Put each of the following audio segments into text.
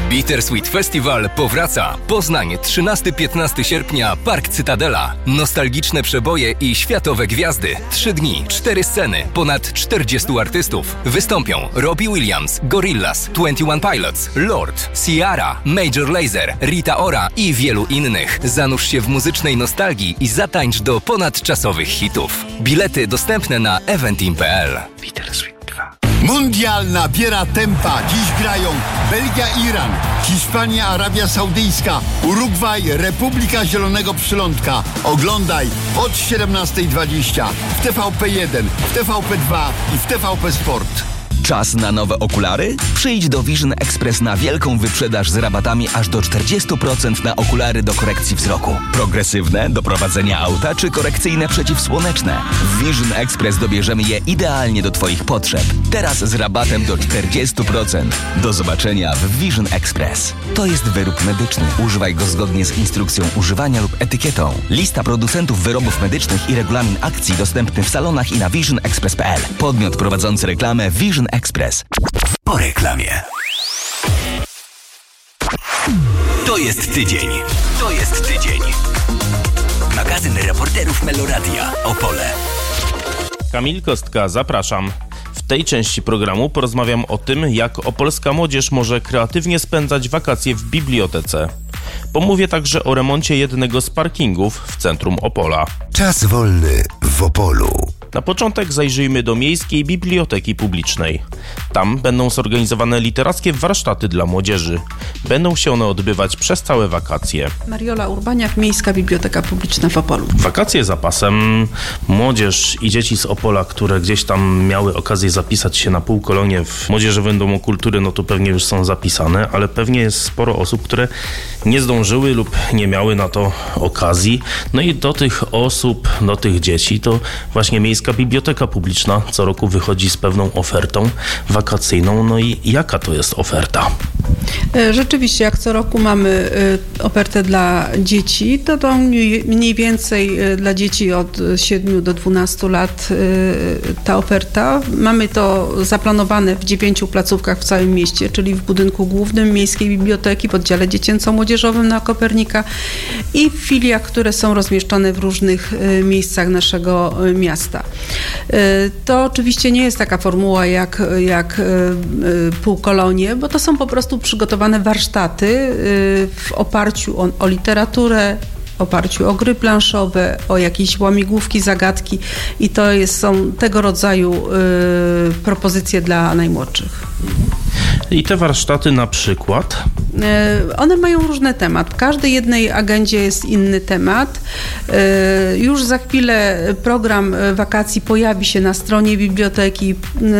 Bittersweet Festival powraca. Poznań, 13-15 sierpnia, Park Cytadela. Nostalgiczne przeboje i światowe gwiazdy. 3 dni, 4 sceny, ponad 40 artystów. Wystąpią Robbie Williams, Gorillaz, 21 Pilots, Lord, Ciara, Major Lazer, Rita Ora i wielu innych. Zanurz się w muzycznej nostalgii i zatańcz do ponadczasowych hitów. Bilety dostępne na eventim.pl. Bittersweet 2. Mundial nabiera tempa. Dziś grają Belgia-Iran, Hiszpania-Arabia Saudyjska, Urugwaj, Republika Zielonego Przylądka. Oglądaj od 17:20 w TVP1, w TVP2 i w TVP Sport. Czas na nowe okulary? Przyjdź do Vision Express na wielką wyprzedaż z rabatami aż do 40% na okulary do korekcji wzroku. Progresywne, do prowadzenia auta czy korekcyjne przeciwsłoneczne. W Vision Express dobierzemy je idealnie do Twoich potrzeb. Teraz z rabatem do 40%. Do zobaczenia w Vision Express. To jest wyrób medyczny. Używaj go zgodnie z instrukcją używania lub etykietą. Lista producentów wyrobów medycznych i regulamin akcji dostępny w salonach i na visionexpress.pl. Podmiot prowadzący reklamę Vision Express. Po reklamie. To jest tydzień. To jest tydzień. Magazyn reporterów Meloradia. Opole. Kamil Kostka, zapraszam. W tej części programu porozmawiam o tym, jak opolska młodzież może kreatywnie spędzać wakacje w bibliotece. Pomówię także o remoncie jednego z parkingów w centrum Opola. Czas wolny w Opolu. Na początek zajrzyjmy do Miejskiej Biblioteki Publicznej. Tam będą zorganizowane literackie warsztaty dla młodzieży. Będą się one odbywać przez całe wakacje. Mariola Urbaniak, Miejska Biblioteka Publiczna w Opolu. Wakacje za pasem. Młodzież i dzieci z Opola, które gdzieś tam miały okazję zapisać się na półkolonie w Młodzieżowym Domu Kultury, no to pewnie już są zapisane, ale pewnie jest sporo osób, które nie zdążyły lub nie miały na to okazji. No i do tych osób, do tych dzieci to właśnie Miejska Biblioteka Publiczna co roku wychodzi z pewną ofertą wakacyjną. No i jaka to jest oferta? Rzeczywiście, jak co roku mamy ofertę dla dzieci, to mniej więcej dla dzieci od 7 do 12 lat ta oferta. Mamy to zaplanowane w 9 placówkach w całym mieście, czyli w budynku głównym Miejskiej Biblioteki, w oddziale dziecięco-młodzieżowym na Kopernika i w filiach, które są rozmieszczone w różnych miejscach naszego miasta. To oczywiście nie jest taka formuła jak półkolonie, bo to są po prostu przygotowane warsztaty w oparciu o literaturę, w oparciu o gry planszowe, o jakieś łamigłówki, zagadki i to są tego rodzaju propozycje dla najmłodszych. I te warsztaty na przykład? One mają różny temat. W każdej jednej agendzie jest inny temat. Już za chwilę program wakacji pojawi się na stronie biblioteki,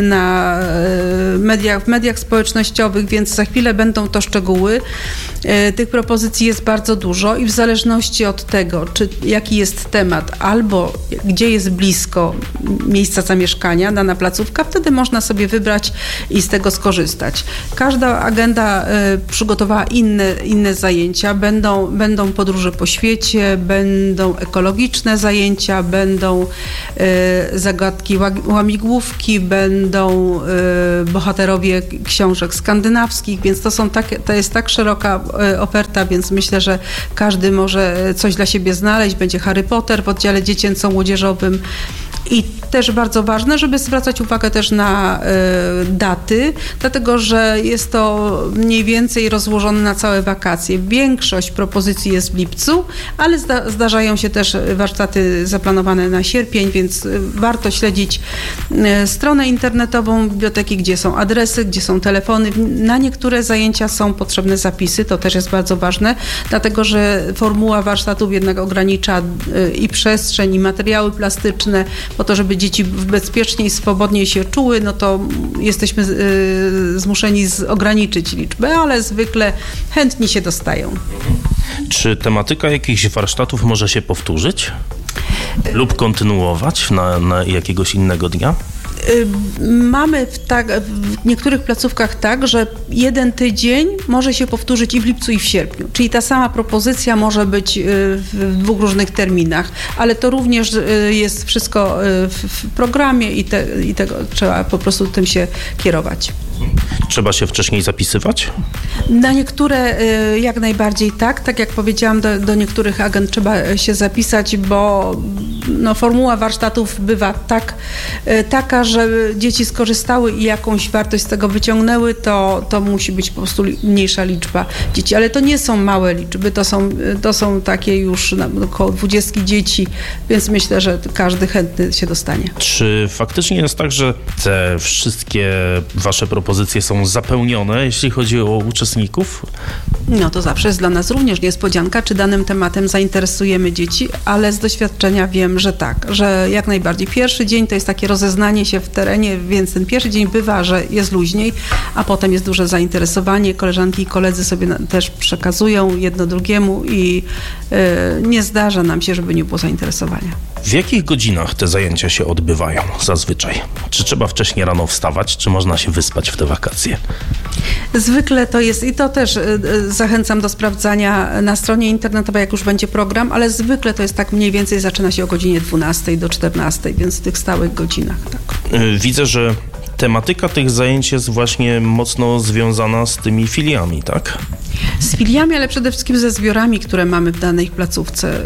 w mediach społecznościowych, więc za chwilę będą to szczegóły. Tych propozycji jest bardzo dużo i w zależności od tego, jaki jest temat albo gdzie jest blisko miejsca zamieszkania dana placówka, wtedy można sobie wybrać i z tego skorzystać. Każda agenda przygotowała inne zajęcia. Będą podróże po świecie, będą ekologiczne zajęcia, będą zagadki, łamigłówki, będą bohaterowie książek skandynawskich, więc to jest tak szeroka oferta, więc myślę, że każdy może coś dla siebie znaleźć. Będzie Harry Potter w oddziale dziecięco-młodzieżowym. I też bardzo ważne, żeby zwracać uwagę też na daty, dlatego że jest to mniej więcej rozłożone na całe wakacje. Większość propozycji jest w lipcu, ale zdarzają się też warsztaty zaplanowane na sierpień, więc warto śledzić stronę internetową biblioteki, gdzie są adresy, gdzie są telefony. Na niektóre zajęcia są potrzebne zapisy, to też jest bardzo ważne, dlatego że formuła warsztatów jednak ogranicza i przestrzeń, i materiały plastyczne, po to, żeby dzieci bezpiecznie i swobodnie się czuły, no to jesteśmy zmuszeni ograniczyć liczbę, ale zwykle chętni się dostają. Czy tematyka jakichś warsztatów może się powtórzyć lub kontynuować na jakiegoś innego dnia? Mamy w niektórych placówkach tak, że jeden tydzień może się powtórzyć i w lipcu, i w sierpniu. Czyli ta sama propozycja może być w dwóch różnych terminach, ale to również jest wszystko w programie i tego trzeba po prostu tym się kierować. Trzeba się wcześniej zapisywać? Na niektóre jak najbardziej tak jak powiedziałam, do niektórych agend trzeba się zapisać, bo formuła warsztatów bywa taka, że dzieci skorzystały i jakąś wartość z tego wyciągnęły, to musi być po prostu mniejsza liczba dzieci, ale to nie są małe liczby, to są takie już około 20 dzieci, więc myślę, że każdy chętny się dostanie. Czy faktycznie jest tak, że te wszystkie wasze propozycje są zapełnione, jeśli chodzi o uczestników? No to zawsze jest dla nas również niespodzianka, czy danym tematem zainteresujemy dzieci, ale z doświadczenia wiem, że tak, że jak najbardziej. Pierwszy dzień to jest takie rozeznanie się w terenie, więc ten pierwszy dzień bywa, że jest luźniej, a potem jest duże zainteresowanie. Koleżanki i koledzy sobie też przekazują jedno drugiemu i nie zdarza nam się, żeby nie było zainteresowania. W jakich godzinach te zajęcia się odbywają zazwyczaj? Czy trzeba wcześniej rano wstawać, czy można się wyspać w te wakacje? Zwykle to jest, i to też zachęcam do sprawdzania na stronie internetowej, jak już będzie program, ale zwykle to jest tak mniej więcej, zaczyna się o godzinie 12 do 14, więc w tych stałych godzinach. Tak. Widzę, że tematyka tych zajęć jest właśnie mocno związana z tymi filiami, tak? Z filiami, ale przede wszystkim ze zbiorami, które mamy w danej placówce,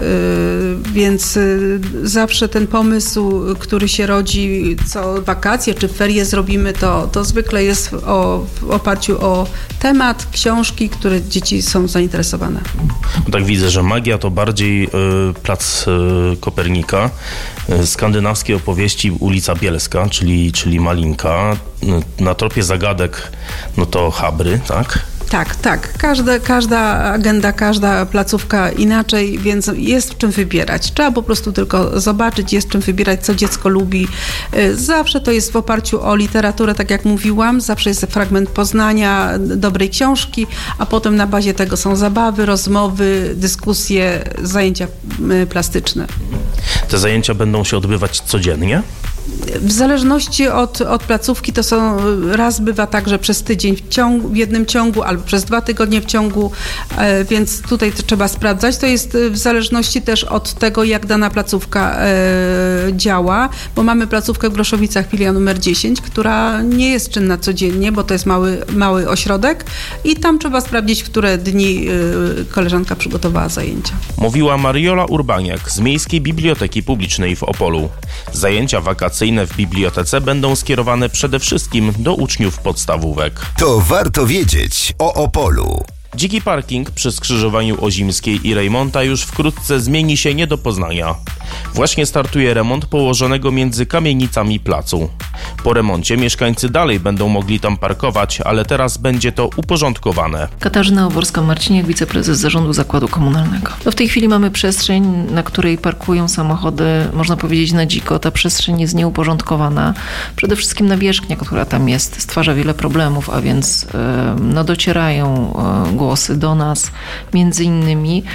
więc zawsze ten pomysł, który się rodzi, co wakacje czy ferie zrobimy, to zwykle jest w oparciu o temat, książki, które dzieci są zainteresowane. Tak widzę, że magia to bardziej plac Kopernika, skandynawskie opowieści ulica Bielska, czyli Malinka, na tropie zagadek, no to Habry, tak? Tak. Każda agenda, każda placówka inaczej, więc jest w czym wybierać. Trzeba po prostu tylko zobaczyć, jest w czym wybierać, co dziecko lubi. Zawsze to jest w oparciu o literaturę, tak jak mówiłam. Zawsze jest fragment poznania dobrej książki, a potem na bazie tego są zabawy, rozmowy, dyskusje, zajęcia plastyczne. Te zajęcia będą się odbywać codziennie? W zależności od placówki to są, raz bywa tak, że przez tydzień w jednym ciągu albo przez 2 tygodnie w ciągu, więc tutaj to trzeba sprawdzać. To jest w zależności też od tego, jak dana placówka działa, bo mamy placówkę w Groszowicach, filia numer 10, która nie jest czynna codziennie, bo to jest mały ośrodek i tam trzeba sprawdzić, w które dni koleżanka przygotowała zajęcia. Mówiła Mariola Urbaniak z Miejskiej Biblioteki Publicznej w Opolu. Zajęcia wakacyjne w bibliotece będą skierowane przede wszystkim do uczniów podstawówek. To warto wiedzieć o Opolu. Dziki parking przy skrzyżowaniu Ozimskiej i Rejmonta już wkrótce zmieni się nie do poznania. Właśnie startuje remont położonego między kamienicami placu. Po remoncie mieszkańcy dalej będą mogli tam parkować, ale teraz będzie to uporządkowane. Katarzyna Oborska-Marciniak, wiceprezes Zarządu Zakładu Komunalnego. W tej chwili mamy przestrzeń, na której parkują samochody, można powiedzieć na dziko. Ta przestrzeń jest nieuporządkowana. Przede wszystkim nawierzchnia, która tam jest, stwarza wiele problemów, a więc docierają głosy do nas, między innymi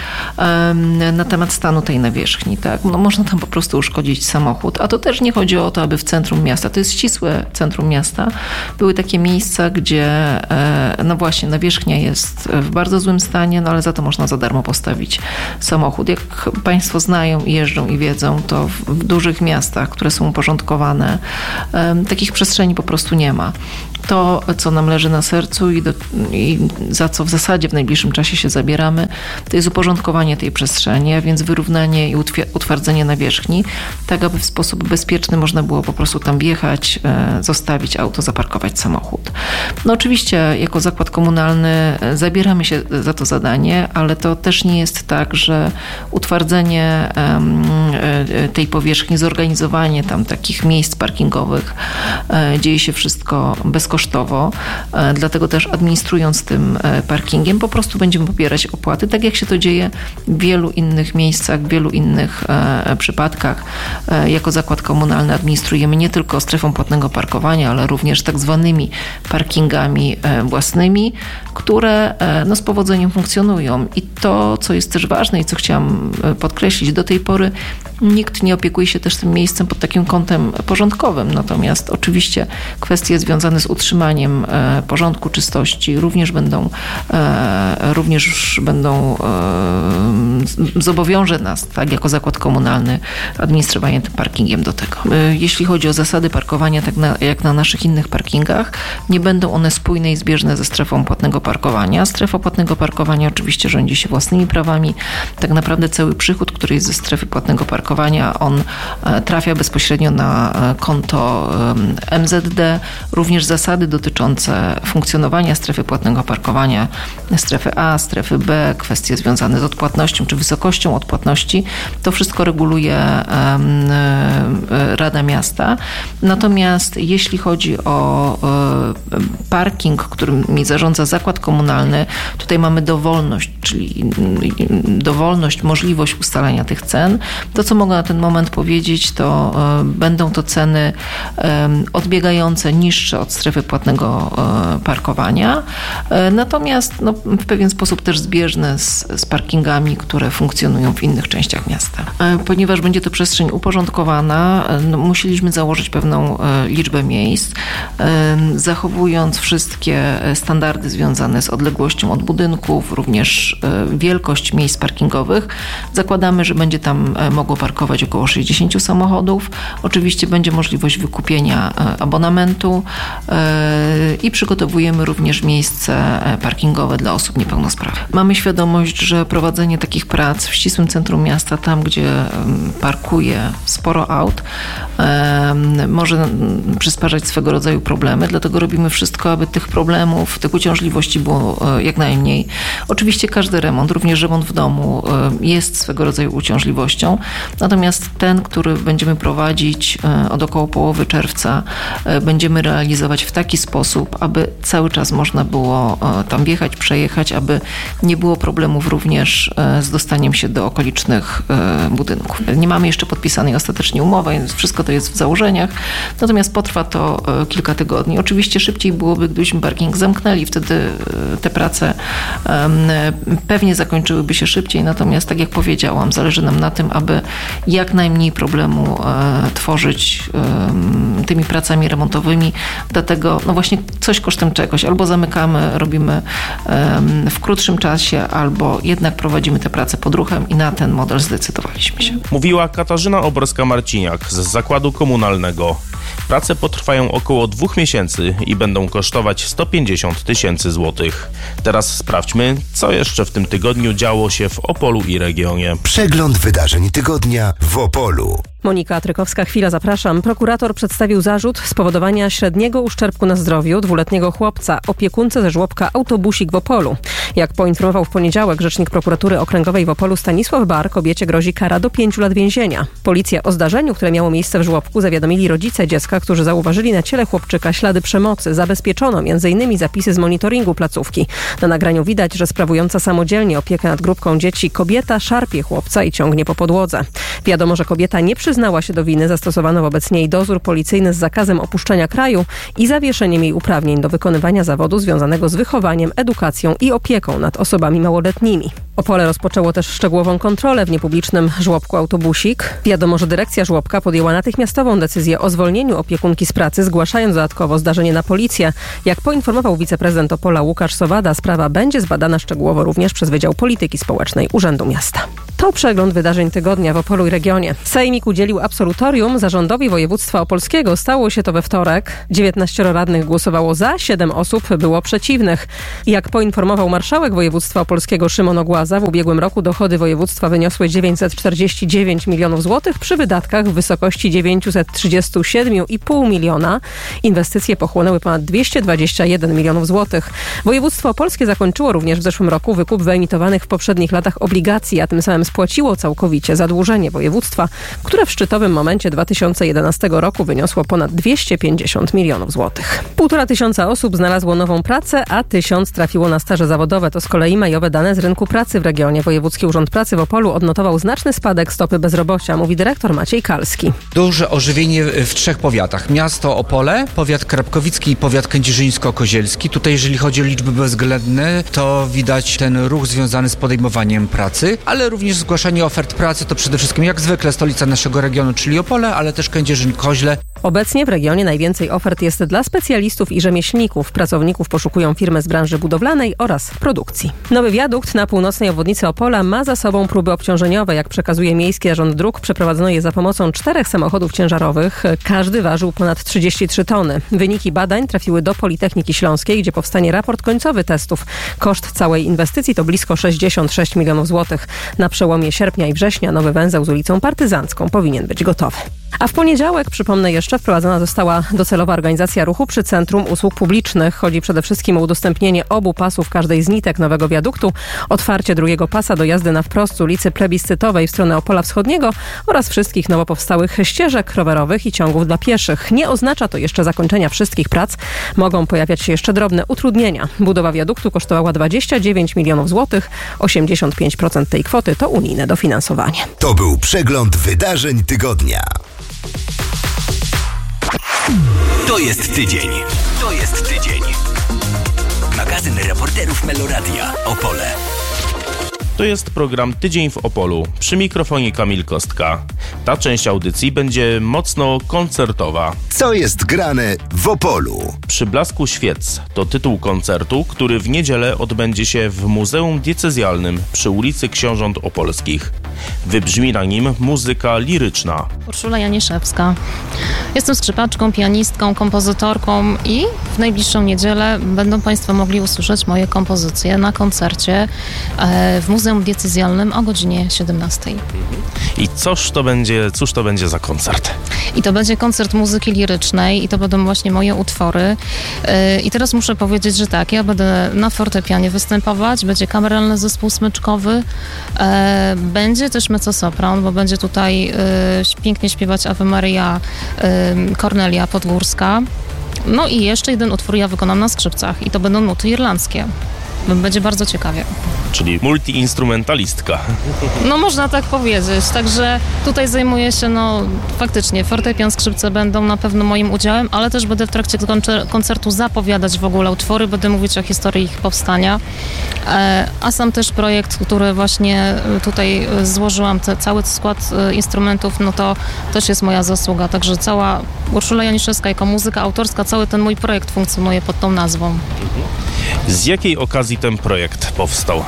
na temat stanu tej nawierzchni. Tak? Można tam po prostu uszkodzić samochód, a to też nie chodzi o to, aby w centrum miasta, to jest ścisłe centrum miasta, były takie miejsca, gdzie właśnie nawierzchnia jest w bardzo złym stanie, ale za to można za darmo postawić samochód. Jak Państwo znają i jeżdżą i wiedzą, to w dużych miastach, które są uporządkowane, takich przestrzeni po prostu nie ma. To, co nam leży na sercu i za co w zasadzie w najbliższym czasie się zabieramy, to jest uporządkowanie tej przestrzeni, a więc wyrównanie i utwardzenie nawierzchni, tak aby w sposób bezpieczny można było po prostu tam wjechać, zostawić auto, zaparkować samochód. Oczywiście jako zakład komunalny zabieramy się za to zadanie, ale to też nie jest tak, że utwardzenie tej powierzchni, zorganizowanie tam takich miejsc parkingowych dzieje się wszystko bezkosztowo, dlatego też administrując tym parkingiem po prostu będziemy pobierać opłaty, tak jak się to dzieje w wielu innych miejscach, w wielu innych przypadkach. Jako zakład komunalny administrujemy nie tylko strefą płatnego parkowania, ale również tak zwanymi parkingami własnymi, które z powodzeniem funkcjonują. I to, co jest też ważne i co chciałam podkreślić, do tej pory nikt nie opiekuje się też tym miejscem pod takim kątem porządkowym. Natomiast oczywiście kwestie związane z utrzymaniem porządku, czystości, również zobowiąże nas, tak, jako zakład komunalny, administrowanie tym parkingiem do tego. Jeśli chodzi o zasady parkowania, tak jak na naszych innych parkingach, nie będą one spójne i zbieżne ze strefą płatnego parkowania. Strefa płatnego parkowania oczywiście rządzi się własnymi prawami. Tak naprawdę cały przychód, który jest ze strefy płatnego parkowania, on trafia bezpośrednio na konto MZD. Również zasady dotyczące funkcjonowania strefy płatnego parkowania, strefy A, strefy B, kwestie związane z odpłatnością czy wysokością odpłatności, to wszystko reguluje Rada Miasta. Natomiast jeśli chodzi o parking, którym zarządza zakład komunalny, tutaj mamy dowolność, czyli dowolność, możliwość ustalania tych cen. To, co mogę na ten moment powiedzieć, to będą to ceny odbiegające, niższe od strefy płatnego parkowania, natomiast w pewien sposób też zbieżne z parkingami, które funkcjonują w innych częściach miasta. Ponieważ będzie to przestrzeń uporządkowana, musieliśmy założyć pewną liczbę miejsc, zachowując wszystkie standardy związane z odległością od budynków, również wielkość miejsc parkingowych. Zakładamy, że będzie tam mogło parkować około 60 samochodów. Oczywiście będzie możliwość wykupienia abonamentu i przygotowujemy również miejsce parkingowe dla osób niepełnosprawnych. Mamy świadomość, że prowadzenie takich prac w ścisłym centrum miasta, tam gdzie parkuje sporo aut, może przysparzać swego rodzaju problemy, dlatego robimy wszystko, aby tych problemów, tych uciążliwości było jak najmniej. Oczywiście każdy remont, również remont w domu jest swego rodzaju uciążliwością, natomiast ten, który będziemy prowadzić od około połowy czerwca, będziemy realizować w taki sposób, aby cały czas można było tam wjechać, przejechać, aby nie było problemów również z dostaniem się do okolicznych budynków. Nie mamy jeszcze podpisanej ostatecznie umowy, więc wszystko to jest w założeniach, natomiast potrwa to kilka tygodni. Oczywiście szybciej byłoby, gdybyśmy parking zamknęli, wtedy te prace pewnie zakończyłyby się szybciej, natomiast tak jak powiedziałam, zależy nam na tym, aby jak najmniej problemu tworzyć tymi pracami remontowymi, dlatego właśnie coś kosztem czegoś. Albo zamykamy, robimy w krótszym czasie, albo jednak prowadzimy te prace pod ruchem i na ten model zdecydowaliśmy się. Mówiła Katarzyna Oborska-Marciniak z Zakładu Komunalnego. Prace potrwają około 2 miesięcy i będą kosztować 150 000 złotych. Teraz sprawdźmy, co jeszcze w tym tygodniu działo się w Opolu i regionie. Przegląd wydarzeń tygodnia w Opolu. Monika Trykowska, chwila, zapraszam. Prokurator przedstawił zarzut spowodowania średniego uszczerbku na zdrowiu 2-letniego chłopca opiekunce ze żłobka Autobusik w Opolu. Jak poinformował w poniedziałek rzecznik prokuratury okręgowej w Opolu Stanisław Bar, kobiecie grozi kara do 5 lat więzienia. Policja o zdarzeniu, które miało miejsce w żłobku, zawiadomili rodzice dziecka, którzy zauważyli na ciele chłopczyka ślady przemocy. Zabezpieczono m.in. zapisy z monitoringu placówki. Na nagraniu widać, że sprawująca samodzielnie opiekę nad grupką dzieci kobieta szarpie chłopca i ciągnie po podłodze. Wiadomo, że kobieta nie przyznała się do winy. Zastosowano wobec niej dozór policyjny z zakazem opuszczenia kraju i zawieszeniem jej uprawnień do wykonywania zawodu związanego z wychowaniem, edukacją i opieką nad osobami małoletnimi. Opole rozpoczęło też szczegółową kontrolę w niepublicznym żłobku Autobusik. Wiadomo, że dyrekcja żłobka podjęła natychmiastową decyzję o zwolnieniu opiekunki z pracy, zgłaszając dodatkowo zdarzenie na policję. Jak poinformował wiceprezydent Opola Łukasz Sowada, sprawa będzie zbadana szczegółowo również przez Wydział Polityki Społecznej Urzędu Miasta. To przegląd wydarzeń tygodnia w Opolu i regionie. Sejmik udzielił absolutorium zarządowi województwa opolskiego. Stało się to we wtorek. 19 radnych głosowało za, 7 osób było przeciwnych. Jak poinformował marszałek województwa opolskiego Szymon Ogłaza, w ubiegłym roku dochody województwa wyniosły 949 milionów złotych przy wydatkach w wysokości 937,5 miliona. Inwestycje pochłonęły ponad 221 milionów złotych. Województwo opolskie zakończyło również w zeszłym roku wykup wyemitowanych w poprzednich latach obligacji, a tym samym spłaciło całkowicie zadłużenie województwa, które w szczytowym momencie 2011 roku wyniosło ponad 250 milionów złotych. 1500 osób znalazło nową pracę, a 1000 trafiło na staże zawodowe. To z kolei majowe dane z rynku pracy pracy w regionie. Wojewódzki Urząd Pracy w Opolu odnotował znaczny spadek stopy bezrobocia, mówi dyrektor Maciej Kalski. Duże ożywienie w 3 powiatach. Miasto Opole, powiat krapkowicki i powiat kędzierzyńsko-kozielski. Tutaj jeżeli chodzi o liczby bezwzględne, to widać ten ruch związany z podejmowaniem pracy, ale również zgłaszanie ofert pracy to przede wszystkim jak zwykle stolica naszego regionu, czyli Opole, ale też Kędzierzyn-Koźle. Obecnie w regionie najwięcej ofert jest dla specjalistów i rzemieślników. Pracowników poszukują firmy z branży budowlanej oraz produkcji. Nowy wiadukt na północnej obwodnicy Opola ma za sobą próby obciążeniowe. Jak przekazuje Miejski Zarząd Dróg, przeprowadzono je za pomocą 4 samochodów ciężarowych. Każdy ważył ponad 33 tony. Wyniki badań trafiły do Politechniki Śląskiej, gdzie powstanie raport końcowy testów. Koszt całej inwestycji to blisko 66 milionów złotych. Na przełomie sierpnia i września nowy węzeł z ulicą Partyzancką powinien być gotowy. A w poniedziałek, przypomnę jeszcze, wprowadzona została docelowa organizacja ruchu przy Centrum Usług Publicznych. Chodzi przede wszystkim o udostępnienie obu pasów każdej z nitek nowego wiaduktu, otwarcie drugiego pasa do jazdy na wprost z ulicy Plebiscytowej w stronę Opola Wschodniego oraz wszystkich nowo powstałych ścieżek rowerowych i ciągów dla pieszych. Nie oznacza to jeszcze zakończenia wszystkich prac. Mogą pojawiać się jeszcze drobne utrudnienia. Budowa wiaduktu kosztowała 29 milionów złotych. 85% tej kwoty to unijne dofinansowanie. To był przegląd wydarzeń tygodnia. To jest tydzień. To jest tydzień. Magazyn reporterów Meloradia Opole. To jest program Tydzień w Opolu. Przy mikrofonie Kamil Kostka. Ta część audycji będzie mocno koncertowa. Co jest grane w Opolu? Przy blasku świec to tytuł koncertu, który w niedzielę odbędzie się w Muzeum Diecezjalnym przy ulicy Książąt Opolskich. Wybrzmi na nim muzyka liryczna. Urszula Janiszewska. Jestem skrzypaczką, pianistką, kompozytorką i w najbliższą niedzielę będą Państwo mogli usłyszeć moje kompozycje na koncercie w Muzeum Diecezjalnym o godzinie 17. I cóż to będzie za koncert? I to będzie koncert muzyki lirycznej i to będą właśnie moje utwory. I teraz muszę powiedzieć, że tak, ja będę na fortepianie występować, będzie kameralny zespół smyczkowy, będzie też mezzosopran, bo będzie tutaj pięknie śpiewać Ave Maria Kornelia Podgórska. No i jeszcze jeden utwór ja wykonam na skrzypcach i to będą nuty irlandzkie. Będzie bardzo ciekawie. Czyli multiinstrumentalistka. No można tak powiedzieć, także tutaj zajmuję się, faktycznie fortepian, skrzypce będą na pewno moim udziałem, ale też będę w trakcie koncertu zapowiadać w ogóle utwory, będę mówić o historii ich powstania, a sam też projekt, który właśnie tutaj złożyłam, cały skład instrumentów, to też jest moja zasługa, także cała Urszula Janiszewska jako muzyka autorska, cały ten mój projekt funkcjonuje pod tą nazwą. Z jakiej okazji ten projekt powstał?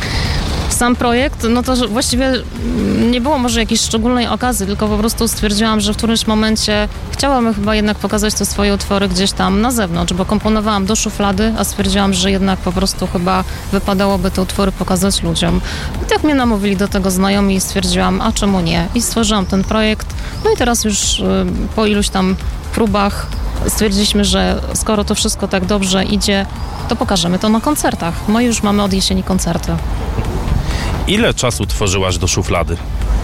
Sam projekt, to właściwie nie było może jakiejś szczególnej okazji, tylko po prostu stwierdziłam, że w którymś momencie chciałam chyba jednak pokazać te swoje utwory gdzieś tam na zewnątrz, bo komponowałam do szuflady, a stwierdziłam, że jednak po prostu chyba wypadałoby te utwory pokazać ludziom. I tak mnie namówili do tego znajomi i stwierdziłam, a czemu nie? I stworzyłam ten projekt. No i teraz już po iluś tam próbach stwierdziliśmy, że skoro to wszystko tak dobrze idzie, to pokażemy to na koncertach. No i już mamy od jesieni koncerty. Ile czasu tworzyłaś do szuflady?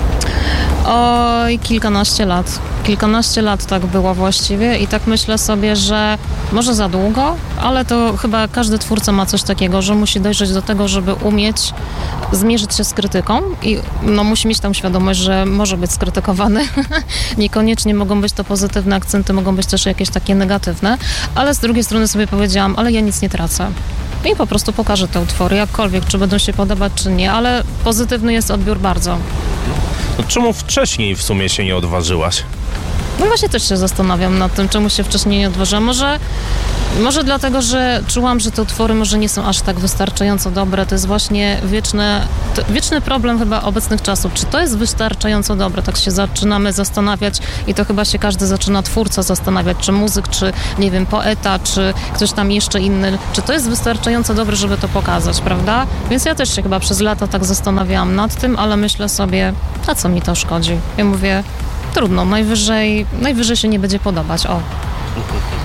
Oj, kilkanaście lat. Kilkanaście lat tak było właściwie i tak myślę sobie, że może za długo, ale to chyba każdy twórca ma coś takiego, że musi dojrzeć do tego, żeby umieć zmierzyć się z krytyką i musi mieć tam świadomość, że może być skrytykowany. Niekoniecznie mogą być to pozytywne akcenty, mogą być też jakieś takie negatywne, ale z drugiej strony sobie powiedziałam, ale ja nic nie tracę. I po prostu pokażę te utwory, jakkolwiek, czy będą się podobać, czy nie, ale pozytywny jest odbiór bardzo. Czemu wcześniej w sumie się nie odważyłaś? No właśnie też się zastanawiam nad tym, czemu się wcześniej nie odważyłam. Może dlatego, że czułam, że te utwory może nie są aż tak wystarczająco dobre. To jest właśnie wieczny problem chyba obecnych czasów. Czy to jest wystarczająco dobre? Tak się zaczynamy zastanawiać i to chyba się każdy zaczyna twórca zastanawiać, czy muzyk, czy nie wiem, poeta, czy ktoś tam jeszcze inny. Czy to jest wystarczająco dobre, żeby to pokazać, prawda? Więc ja też się chyba przez lata tak zastanawiałam nad tym, ale myślę sobie, a co mi to szkodzi? Ja mówię, trudno, najwyżej się nie będzie podobać,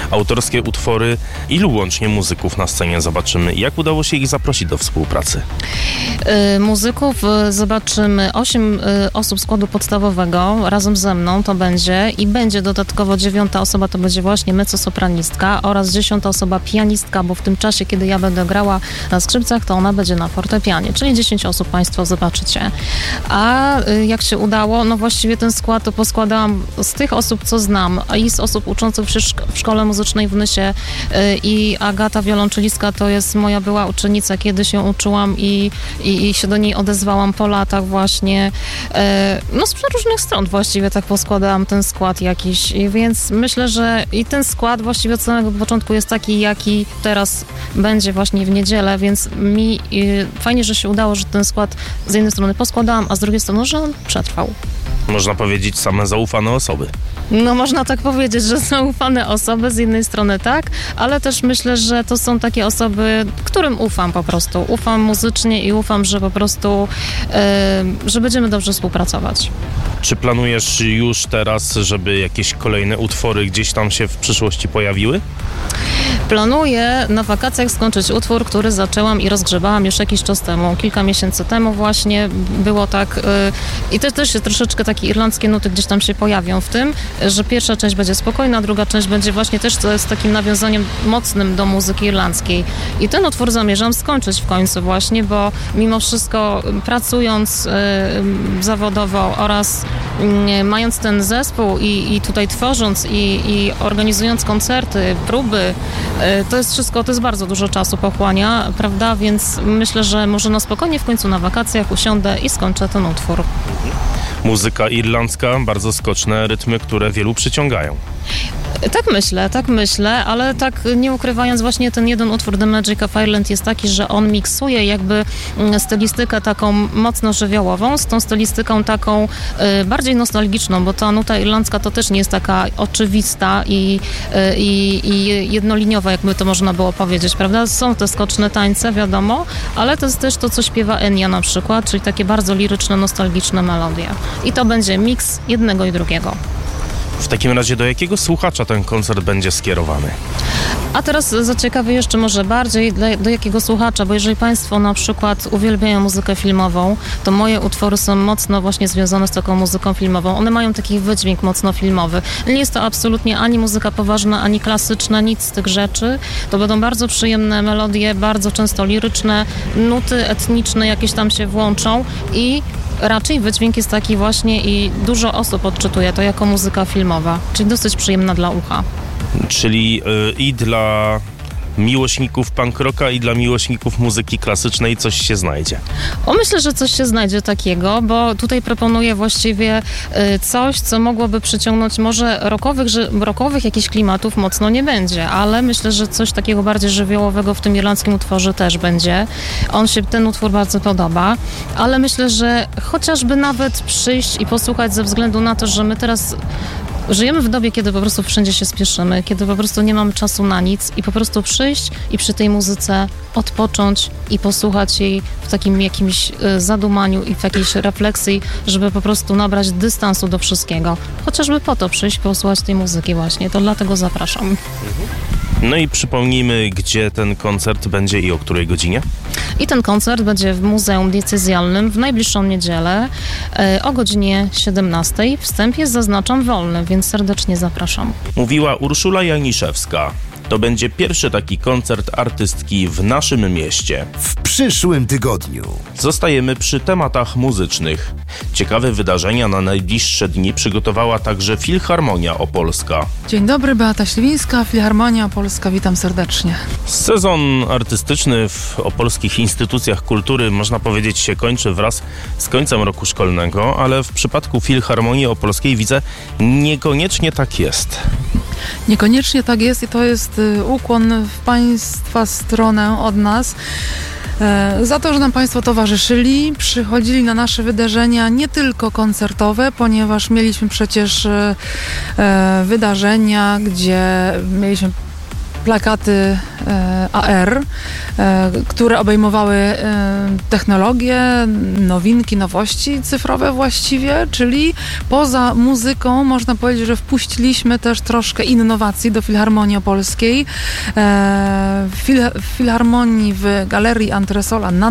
autorskie utwory. Ilu łącznie muzyków na scenie zobaczymy? Jak udało się ich zaprosić do współpracy? Muzyków zobaczymy 8 osób składu podstawowego razem ze mną to będzie i będzie dodatkowo 9. osoba, to będzie właśnie mezzosopranistka oraz 10. osoba pianistka, bo w tym czasie, kiedy ja będę grała na skrzypcach, to ona będzie na fortepianie, czyli 10 osób Państwo zobaczycie. A jak się udało, no właściwie ten skład to poskładałam z tych osób, co znam, a i z osób uczących się w Szkole Muzycznej w Nysie i Agata wiolonczelistka to jest moja była uczennica, kiedy się uczyłam i się do niej odezwałam po latach właśnie. No z różnych stron właściwie tak poskładałam ten skład jakiś, więc myślę, że i ten skład właściwie od samego początku jest taki, jaki teraz będzie właśnie w niedzielę, więc mi fajnie, że się udało, że ten skład z jednej strony poskładałam, a z drugiej strony, że on przetrwał. Można powiedzieć same zaufane osoby. No można tak powiedzieć, że zaufane osoby z jednej strony tak, ale też myślę, że to są takie osoby, którym ufam po prostu. Ufam muzycznie i ufam, że po prostu, że będziemy dobrze współpracować. Czy planujesz już teraz, żeby jakieś kolejne utwory gdzieś tam się w przyszłości pojawiły? Planuję na wakacjach skończyć utwór, który zaczęłam i rozgrzebałam już jakiś czas temu, kilka miesięcy temu właśnie było tak i też się troszeczkę takie irlandzkie nuty gdzieś tam się pojawią w tym, że pierwsza część będzie spokojna, druga część będzie właśnie też z takim nawiązaniem mocnym do muzyki irlandzkiej. I ten utwór zamierzam skończyć w końcu właśnie, bo mimo wszystko pracując zawodowo oraz mając ten zespół i tutaj tworząc i organizując koncerty, próby, to jest wszystko, to jest bardzo dużo czasu pochłania, prawda, więc myślę, że może na spokojnie w końcu na wakacjach usiądę i skończę ten utwór. Muzyka irlandzka, bardzo skoczne rytmy, które wielu przyciągają. Tak myślę, ale tak nie ukrywając właśnie ten jeden utwór The Magic of Ireland jest taki, że on miksuje jakby stylistykę taką mocno żywiołową z tą stylistyką taką bardziej nostalgiczną, bo ta nuta irlandzka to też nie jest taka oczywista i jednoliniowa, jakby to można było powiedzieć, prawda? Są te skoczne tańce, wiadomo, ale to jest też to, co śpiewa Enya na przykład, czyli takie bardzo liryczne, nostalgiczne melodie. I to będzie miks jednego i drugiego. W takim razie do jakiego słuchacza ten koncert będzie skierowany? A teraz zaciekawię jeszcze może bardziej do jakiego słuchacza, bo jeżeli Państwo na przykład uwielbiają muzykę filmową, to moje utwory są mocno właśnie związane z taką muzyką filmową. One mają taki wydźwięk mocno filmowy. Nie jest to absolutnie ani muzyka poważna, ani klasyczna, nic z tych rzeczy. To będą bardzo przyjemne melodie, bardzo często liryczne, nuty etniczne jakieś tam się włączą i raczej wydźwięk jest taki właśnie i dużo osób odczytuje to jako muzyka filmowa, czyli dosyć przyjemna dla ucha. Czyli i dla miłośników punk rocka i dla miłośników muzyki klasycznej coś się znajdzie. Myślę, że coś się znajdzie takiego, bo tutaj proponuję właściwie coś, co mogłoby przyciągnąć może rockowych jakichś klimatów mocno nie będzie, ale myślę, że coś takiego bardziej żywiołowego w tym irlandzkim utworze też będzie. Ten utwór bardzo podoba, ale myślę, że chociażby nawet przyjść i posłuchać ze względu na to, że my teraz żyjemy w dobie, kiedy po prostu wszędzie się spieszymy, kiedy po prostu nie mamy czasu na nic i po prostu przyjść i przy tej muzyce odpocząć i posłuchać jej w takim jakimś zadumaniu i w jakiejś refleksji, żeby po prostu nabrać dystansu do wszystkiego. Chociażby po to przyjść, posłuchać tej muzyki właśnie. To dlatego zapraszam. No i przypomnijmy, gdzie ten koncert będzie i o której godzinie? I ten koncert będzie w Muzeum Diecezjalnym w najbliższą niedzielę o godzinie 17. Wstęp jest, zaznaczam, wolny, więc serdecznie zapraszam. Mówiła Urszula Janiszewska. To będzie pierwszy taki koncert artystki w naszym mieście. W przyszłym tygodniu. Zostajemy przy tematach muzycznych. Ciekawe wydarzenia na najbliższe dni przygotowała także Filharmonia Opolska. Dzień dobry, Beata Śliwińska, Filharmonia Opolska, witam serdecznie. Sezon artystyczny w opolskich instytucjach kultury, można powiedzieć, się kończy wraz z końcem roku szkolnego, ale w przypadku Filharmonii Opolskiej widzę, niekoniecznie tak jest. Niekoniecznie tak jest i to jest ukłon w Państwa stronę od nas. Za to, że nam Państwo towarzyszyli, przychodzili na nasze wydarzenia nie tylko koncertowe, ponieważ mieliśmy przecież wydarzenia, gdzie mieliśmy plakaty AR, które obejmowały technologie, nowinki, nowości cyfrowe właściwie, czyli poza muzyką można powiedzieć, że wpuściliśmy też troszkę innowacji do Filharmonii Opolskiej. W Filharmonii w Galerii Antresola na